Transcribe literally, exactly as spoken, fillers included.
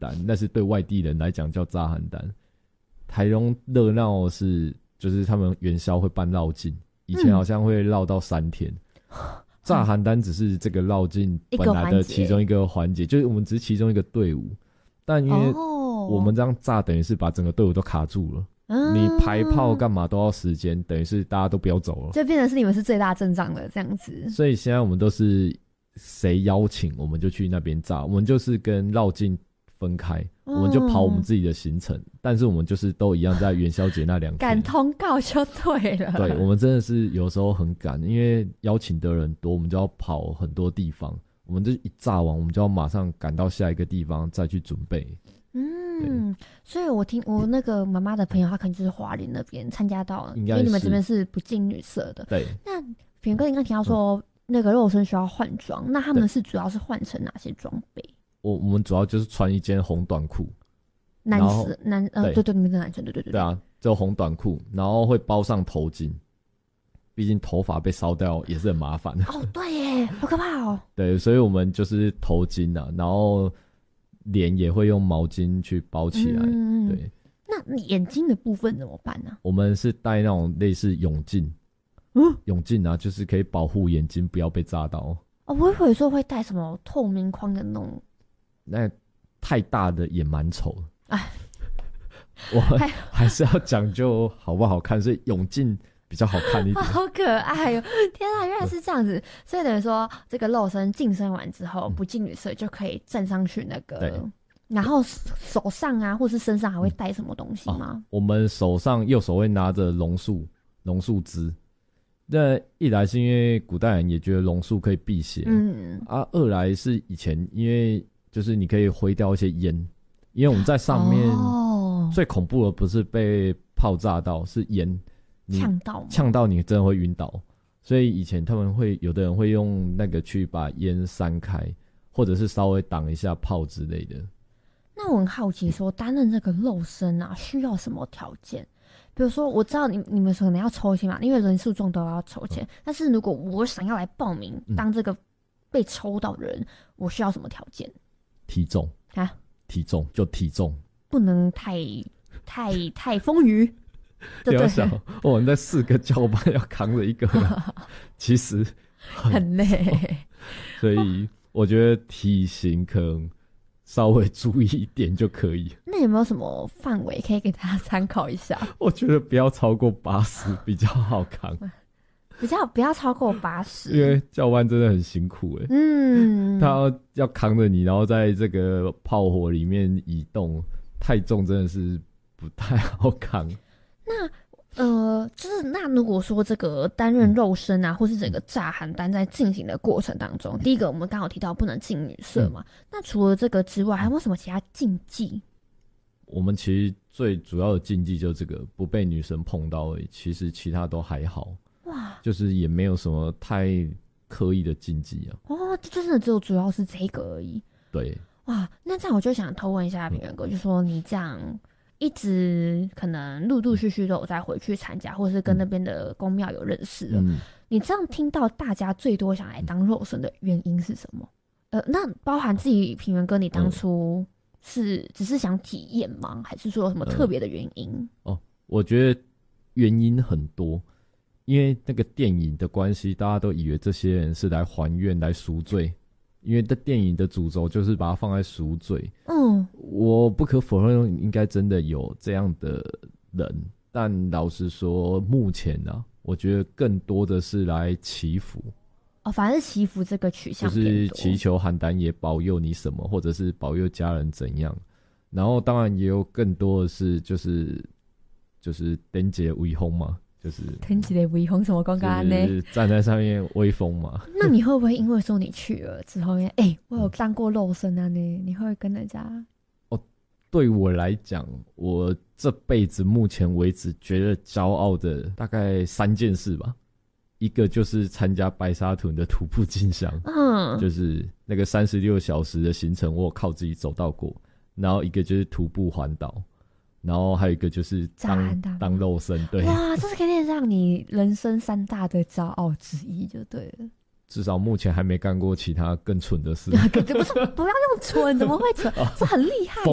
丹，但是对外地人来讲叫炸邯郸。台中热闹是就是他们元宵会办绕境，以前好像会绕到三天。嗯、炸邯郸只是这个绕境本来的其中一个环节，就是我们只是其中一个队伍，但因为我们这样炸，等于是把整个队伍都卡住了。嗯、你排炮干嘛都要时间，等于是大家都不要走了， 就变成是你们是最大阵仗的这样子。 所以现在我们都是谁邀请我们就去那边炸，我们就是跟绕境分开、嗯，我们就跑我们自己的行程，但是我们就是都一样在元宵节那两天赶通告就对了。 对，我们真的是有时候很赶，因为邀请的人多，我们就要跑很多地方，我们就一炸完，我们就要马上赶到下一个地方再去准备。 嗯，所以我听我那个妈妈的朋友，他可能就是花莲那边参加到，因为你们这边是不近女色的。 对。 那品哥，你刚提到说、嗯、那个肉身需要换装，那他们是主要是换成哪些装备？我我们主要就是穿一件红短裤， 男生男呃对 对, 对，你们的男生对对对对啊，就红短裤，然后会包上头巾，毕竟头发被烧掉也是很麻烦。 哦，对耶，好可怕哦。 对，所以我们就是头巾啊，然后脸也会用毛巾去包起来。嗯，对。 那眼睛的部分怎么办呢？ 我们是戴那种类似泳镜，嗯，泳镜啊，就是可以保护眼睛不要被炸到。 哦，我以为说会戴什么透明框的那种。 那太大的也蛮丑的。哎，我还是要讲究好不好看，所以泳镜比较好看一点。 好可爱哦！天啊，原来是这样子。所以等于说，这个肉身净身完之后，不近女色就可以站上去那个。对。然后手上啊，或是身上还会带什么东西吗？ 哦、我们手上右手会拿着榕树，榕树枝。那一来是因为古代人也觉得榕树可以辟邪，嗯啊，二来是以前因为就是你可以挥掉一些烟，因为我们在上面、哦、最恐怖的不是被炮炸到，是烟呛到， 呛到你真的会晕倒，所以以前他们会有的人会用那个去把烟散开，或者是稍微挡一下炮之类的。 那我很好奇说，担任这个肉身啊，需要什么条件？比如说，我知道你你们可能要抽签嘛，因为人数众都要抽签、嗯。但是如果我想要来报名当这个被抽到的人，嗯、我需要什么条件？ 体重啊，体重就体重， 不能太太太丰腴。 对对，想我们在四个教班要扛着一个人，其实 很, 很累， 所以我觉得体型可能稍微注意一点就可以。 那有没有什么范围可以给大家参考一下？ 我觉得不要超过八十比较好扛， 比较不要超过八十， 因为教官真的很辛苦哎。嗯，他要要扛着你，然后在这个炮火里面移动，太重真的是不太好扛。 那呃，就是那如果说这个担任肉身啊，嗯、或是整个炸邯郸在进行的过程当中，嗯、第一个我们刚好提到不能近女色嘛，嗯、那除了这个之外，还有没有什么其他禁忌？ 我们其实最主要的禁忌就是这个不被女生碰到而已，其实其他都还好。哇，就是也没有什么太刻意的禁忌啊。 哦，就真的只有主要是这个而已。 对。 哇，那这样我就想偷问一下平原哥，嗯、就说你这样一直可能陆陆续续都有再回去参加，或是跟那边的宫庙有认识了。嗯，你这样听到大家最多想来当肉身的原因是什么？呃，那包含自己平原哥，你当初是只是想体验吗？还是说有什么特别的原因？嗯、 哦，我觉得原因很多，因为那个电影的关系，大家都以为这些人是来还愿、来赎罪。因为这电影的主轴就是把它放在赎罪。嗯，我不可否认，应该真的有这样的人，但老实说，目前啊，我觉得更多的是来祈福。 哦，反正是祈福这个取向就是祈求邯郸爷保佑你什么，或者是保佑家人怎样。然后当然也有更多的是就是就是灯节威风嘛。就是天气的威风什么公干呢？ 就是站在上面威风嘛。 那你会不会因为说你去了之后，哎、欸，我有当过肉身啊呢？你会跟人家？ 哦，对我来讲，我这辈子目前为止觉得骄傲的大概三件事吧。一个就是参加白沙屯的徒步进香，嗯，就是那个三十六小时的行程，我有靠自己走到过。然后一个就是徒步环岛。然后还有一个就是当当肉身，对， 哇，这是可以让你人生三大的骄傲之一，就对了。 至少目前还没干过其他更蠢的事。 不是，不要用蠢，怎么会蠢？这很厉害